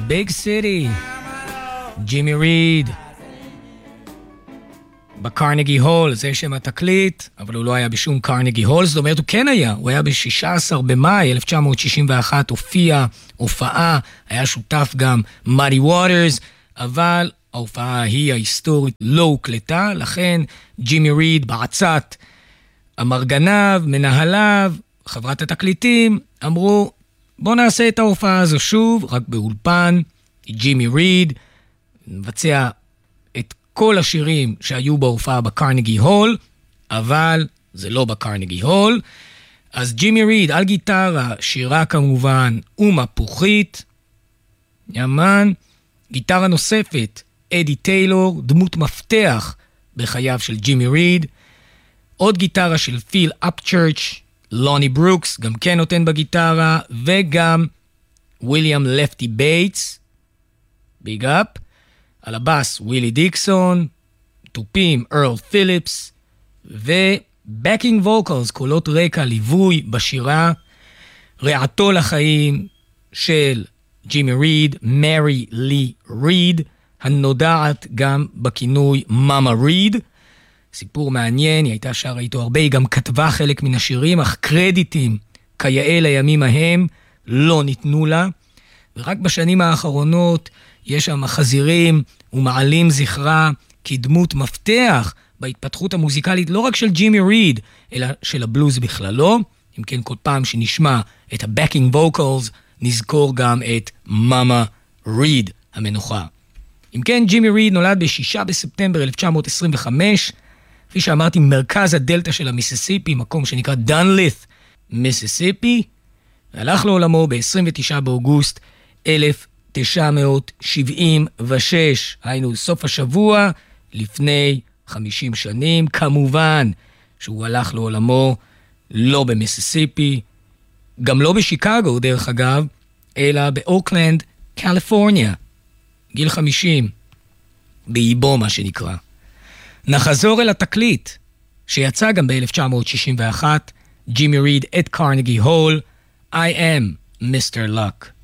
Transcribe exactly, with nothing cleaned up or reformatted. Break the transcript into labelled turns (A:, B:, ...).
A: ביג סיטי, ג'ימי ריד, בקרנגי הול, זה שם התקליט, אבל הוא לא היה בשום קרנגי הול, זאת אומרת הוא כן היה, הוא היה ב-שישה עשר במאי אלף תשע מאות שישים ואחת, הופיע, הופעה, היה שותף גם מאדי ווטרס, אבל ההופעה ההיא ההיסטורית לא הוקלטה, לכן ג'ימי ריד בעצת המרגניו, מנהליו, חברת התקליטים, אמרו, בוא נעשה את ההופעה הזו שוב, רק באולפן, ג'ימי ריד, נבצע את כל השירים שהיו בהופעה בקרנגי הול, אבל זה לא בקרנגי הול, אז ג'ימי ריד על גיטרה, שירה כמובן, ומפוחית, ימן, גיטרה נוספת, אדי טיילור, דמות מפתח בחייו של ג'ימי ריד, עוד גיטרה של פיל אפצ'רץ', לוני ברוקס, גם כן נותן בגיטרה, וגם וויליאם לפטי בייטס, ביג אפ, על הבאס ווילי דיקסון, טופים ארל פיליפס, ובקינג ווקלס, קולות רקע, ליווי בשירה, רעתו לחיים של ג'ימי ריד, מרי לי ריד, הנודעת גם בכינוי מאמה ריד, סיפור מעניין, היא הייתה שרה איתו הרבה, היא גם כתבה חלק מן השירים, אך קרדיטים כיאה לימים ההם לא ניתנו לה, ורק בשנים האחרונות יש שם חזירים ומעלים זכרה כדמות מפתח בהתפתחות המוזיקלית לא רק של ג'ימי ריד, אלא של הבלוז בכללו, אם כן כל פעם שנשמע את ה-backing vocals, נזכור גם את מאמה ריד המנוחה. אם כן, ג'ימי ריד נולד ב-שישה בספטמבר אלף תשע מאות עשרים וחמש, כפי שאמרתי, מרכז הדלטה של המיסיסיפי, מקום שנקרא דנלית', מיסיסיפי, והלך לעולמו ב-עשרים ותשעה באוגוסט אלף תשע מאות שבעים ושש, היינו סוף השבוע, לפני חמישים שנים, כמובן שהוא הלך לעולמו לא במיסיסיפי, גם לא בשיקגו דרך אגב, אלא באוקלנד, קליפורניה, גיל חמישים, באיבו מה שנקרא. נחזור אל התקליט, שיצא גם ב-אלף תשע מאות שישים ואחת, ג'ימי ריד את קרנגי הול, I am מיסטר Luck.